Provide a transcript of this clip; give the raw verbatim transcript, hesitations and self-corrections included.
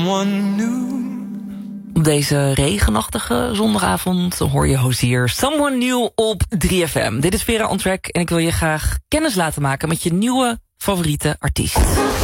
Op deze regenachtige zondagavond hoor je Hozier Someone New op drie F M. Dit is Vera On Track en ik wil je graag kennis laten maken met je nieuwe favoriete artiest.